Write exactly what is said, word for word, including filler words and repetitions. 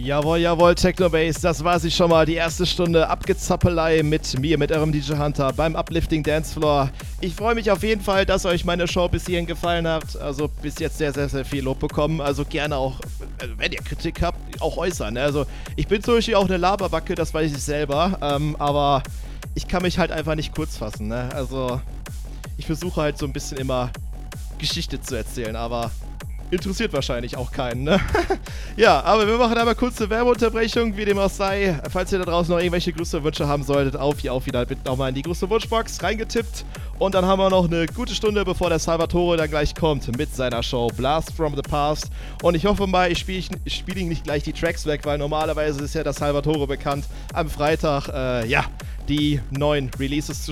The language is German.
Jawohl, jawohl, Technobase, das war sie schon mal. Die erste Stunde Abgezappelei mit mir, mit eurem D J Hunter beim Uplifting Dancefloor. Ich freue mich auf jeden Fall, dass euch meine Show bis hierhin gefallen hat. Also bis jetzt sehr, sehr, sehr viel Lob bekommen. Also gerne auch, wenn ihr Kritik habt, auch äußern. Ne? Also ich bin zum Beispiel auch eine Laberbacke, das weiß ich selber. Ähm, aber ich kann mich halt einfach nicht kurz fassen. Ne? Also ich versuche halt so ein bisschen immer Geschichte zu erzählen, aber interessiert wahrscheinlich auch keinen, ne? Ja, aber wir machen einmal kurz eine Werbeunterbrechung, wie dem auch sei. Falls ihr da draußen noch irgendwelche Grüße-Wünsche haben solltet, auf wie auf wieder bitte nochmal in die Grüße-Wunsch-Box reingetippt. Und dann haben wir noch eine gute Stunde, bevor der Salvatore dann gleich kommt mit seiner Show Blast from the Past. Und ich hoffe mal, ich spiele ich spiel ihm nicht gleich die Tracks weg, weil normalerweise ist ja der Salvatore bekannt, am Freitag, äh, ja, die neuen Releases zu